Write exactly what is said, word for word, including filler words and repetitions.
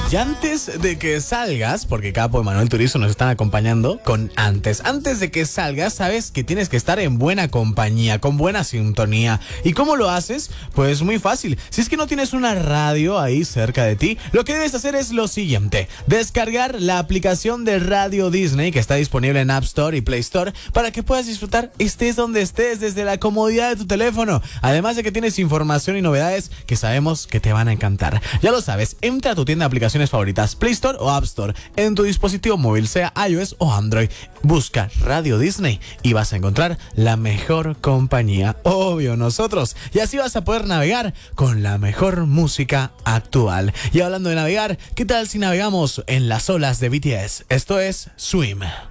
Y antes de que salgas, porque Capo y Manuel Turizo nos están acompañando con antes. Antes de que salgas, sabes que tienes que estar en buena compañía, con buena sintonía. ¿Y cómo lo haces? Pues muy fácil. Si es que no tienes una radio ahí cerca de ti, lo que debes hacer es lo siguiente: descargar la aplicación de Radio Disney, que está disponible en App Store y Play Store, para que puedas disfrutar estés donde estés, desde la comodidad de tu teléfono. Además de que tienes información y novedades que sabemos que te van a encantar. Ya lo sabes, entra a tu tienda de aplicaciones favoritas, Play Store o App Store, en tu dispositivo móvil, sea iOS o Android. Busca Radio Disney y vas a encontrar la mejor compañía, obvio, nosotros. Y así vas a poder navegar con la mejor música actual. Y hablando de navegar, ¿qué tal si navegamos en las olas de B T S? Esto es Swim.